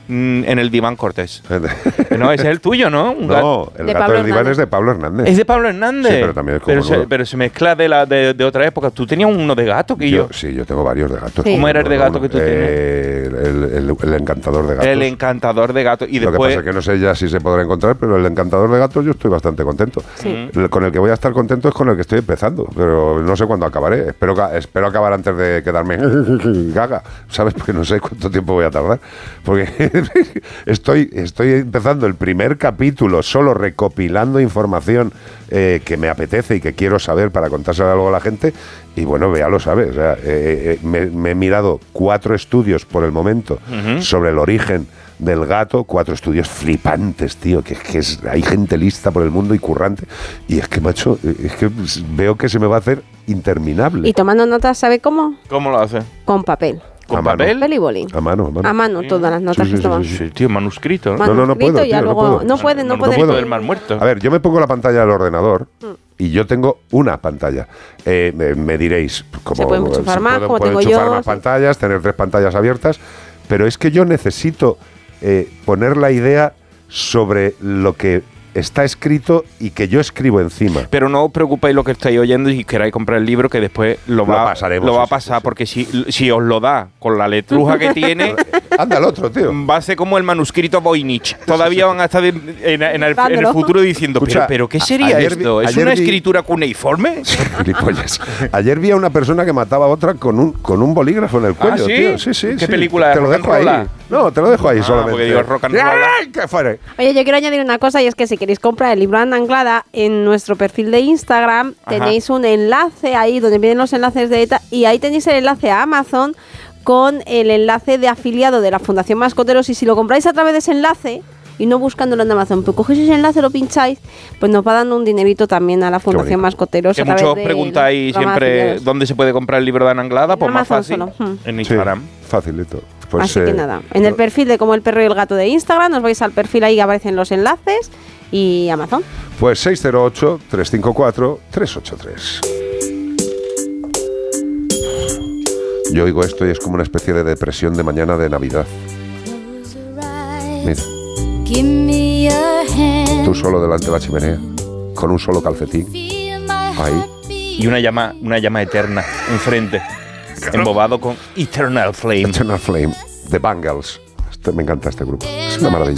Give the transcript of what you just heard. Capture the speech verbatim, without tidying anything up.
mm, en el diván Cortés. No, ese es el tuyo, ¿no? Un no, el de gato Pablo del diván Hernández. es de Pablo Hernández. Es de Pablo Hernández. Sí, pero también es pero, se, cojonudo. pero se mezcla de, la, de, de otra época. Tú tenías uno de gato que yo. yo sí, yo tengo varios de gatos. Sí. ¿Cómo era el de gato que tú eh, el, el, el encantador de gatos. El encantador de gatos. Y Lo después. que pasa es que no sé ya si se podrá encontrar, pero el encantador de gatos yo estoy bastante contento. Sí. El- Con el que voy a estar contento es con el que estoy empezando, pero no sé cuándo acabaré. Espero, ca- espero acabar antes de quedarme gaga, ¿sabes? Porque no sé cuánto tiempo voy a tardar. Porque estoy, estoy empezando el primer capítulo solo recopilando información eh, que me apetece y que quiero saber para contársela luego a la gente. Y bueno, Bea lo sabe. O sea, eh, eh, me, me he mirado cuatro estudios por el momento Ujú. sobre el origen del gato, cuatro estudios flipantes, tío, que, que es, hay gente lista por el mundo y currante, y es que, macho, es que veo que se me va a hacer interminable. Y tomando notas, ¿sabe cómo? ¿Cómo lo hace? Con papel. ¿Con A mano. papel? Papel y boli. A mano, a mano. A mano, todas las notas Sí, que sí, toman. sí, Sí, tío, manuscrito, ¿no? No, no, no Manuscrito, puedo, y ya tío, no luego- puedo. No puede, no puede. Manuscrito del Mar Muerto. A ver, yo me pongo la pantalla del ordenador y yo tengo una pantalla. Eh, me, me diréis, como Se pueden enchufar más, como pueden tengo enchufar yo, más sí. pantallas, tener tres pantallas abiertas, pero es que yo necesito eh, poner la idea sobre lo que está escrito y que yo escribo encima. Pero no os preocupéis lo que estáis oyendo y queráis comprar el libro, que después lo, Lo va, pasaremos, lo va a sí, sí, pasar, sí. porque si, si os lo da con la letruja que tiene, Anda el otro, tío. va a ser como el manuscrito Voynich. Todavía van a estar en, en- en el, en el futuro diciendo, Escucha, pero, pero ¿qué sería ayer vi- esto? ¿Es ayer una vi- escritura cuneiforme? Gilipollas. Ayer vi a una persona que mataba a otra con un, con un bolígrafo en el cuello, ¿Ah, sí? tío. Sí, sí, ¿Qué sí. película? Te lo ¿Rock and dejo ahí. roll? No, te lo dejo ahí Ah, solamente. porque digo rock and roll. ¡Ay, qué fuere! Oye, yo quiero añadir una cosa, y es que si queréis comprar el libro Ana Anglada, en nuestro perfil de Instagram Ajá. tenéis un enlace ahí donde vienen los enlaces de ETA, y ahí tenéis el enlace a Amazon con el enlace de afiliado de la Fundación Mascoteros, y si lo compráis a través de ese enlace y no buscándolo en Amazon, pues cogéis ese enlace, lo pincháis, pues nos va dando un dinerito también a la Fundación bonito. Mascoteros. Que a través muchos del preguntáis programa de siempre afiliados. dónde se puede comprar el libro de Ana Anglada, En pues más Amazon fácil, solo, mm. en Sí, Instagram. facilito. Pues, Así que eh, nada, en el perfil de Como el Perro y el Gato de Instagram, os vais al perfil, ahí aparecen los enlaces, y Amazon. Pues seis cero ocho, tres cinco cuatro, tres ocho tres. Yo oigo esto y es como una especie de depresión de mañana de Navidad. Mira, Give me your hand. tú solo delante de la chimenea, con un solo calcetín. Feel my Ahí. heartbeat. Y una llama, una llama eterna enfrente, embobado con Eternal Flame. Eternal Flame, The Bangles. Este- me encanta este grupo. Es una maravilla.